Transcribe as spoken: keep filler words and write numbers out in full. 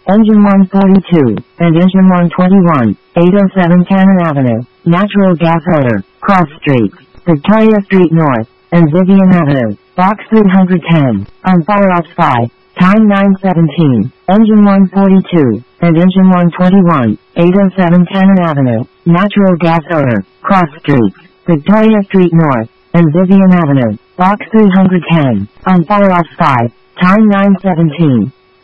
Engine one forty-two, and Engine one twenty-one, eight oh seven Cannon Avenue, Natural Gas Odor, Cross Streets, Victoria Street North, and Vivian Avenue, Box three hundred ten, on Fire off Spy, time nine seventeen, Engine one forty-two, and Engine one twenty-one, eight oh seven Cannon Avenue, Natural Gas Odor, Cross Streets, Victoria Street North, and Vivian Avenue, Box three hundred ten, on Fire off Spy, time nine seventeen.